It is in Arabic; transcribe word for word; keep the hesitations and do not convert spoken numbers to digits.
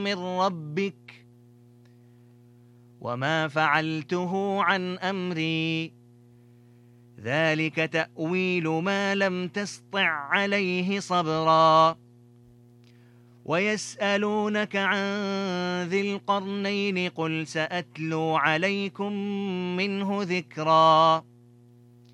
من ربك وما فعلته عن أمري ذلك تأويل ما لم تسطع عليه صبرا ويسألونك عن ذي القرنين قل سأتلو عليكم منه ذكرا